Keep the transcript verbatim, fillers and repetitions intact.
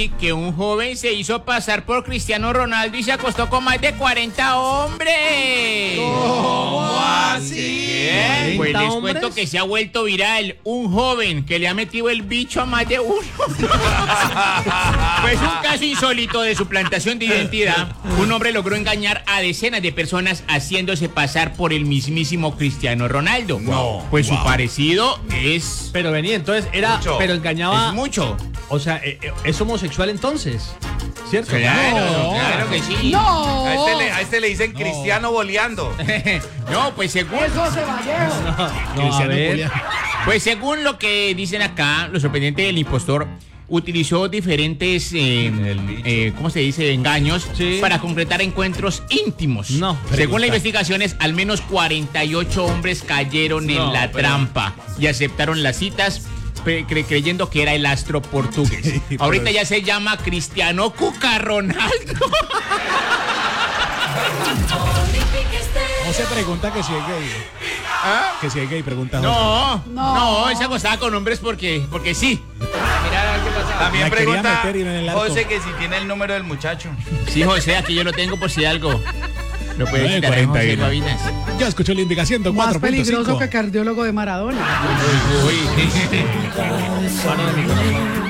Que un joven se hizo pasar por Cristiano Ronaldo y se acostó con más de cuarenta hombres. ¿Cómo así? Bien, pues les hombres? cuento que se ha vuelto viral un joven que le ha metido el bicho a más de uno. Pues un caso insólito de suplantación de identidad. Un hombre logró engañar a decenas de personas haciéndose pasar por el mismísimo Cristiano Ronaldo. No, Pues wow. su parecido es... Pero venía, entonces era, Mucho. pero engañaba. Es mucho. O sea, eh, eh, es homosexual entonces, ¿cierto? Claro, No. claro que sí. ¡No! A este, le, a este le dicen Cristiano boleando. No, pues según... ¡Eso se Vallejo! No, a Cristiano ver. Julián. Pues según lo que dicen acá, lo sorprendente del impostor utilizó diferentes, eh, eh, ¿cómo se dice?, engaños Sí. para concretar encuentros íntimos. No, Según pregunta. las investigaciones, al menos cuarenta y ocho hombres cayeron en No, la pero- trampa y aceptaron las citas pe- cre- creyendo que era el astro portugués. Sí, pero- Ahorita ya se llama Cristiano Cuca Ronaldo. No se pregunta que si es gay. ¿Ah? Que si es gay, pregunta. No, No. no, él se acostaba con hombres porque, porque sí. Mira a ver qué pasa. También La quería pregunta meter y en el arco. José que si tiene el número del muchacho. Sí, José, aquí yo lo tengo por si algo. Lo puede nueve quitar a cuarenta y José uno. Guavinas. Ya escuchó la indicación Más ciento cuatro punto peligroso cinco. que cardiólogo de Maradona. Uy, uy. Mano de mi corazón.